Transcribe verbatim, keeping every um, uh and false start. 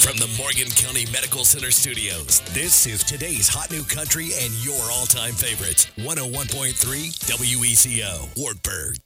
From the Morgan County Medical Center studios, this is today's Hot New Country and your all-time favorites. one oh one point three W E C O, Wartburg.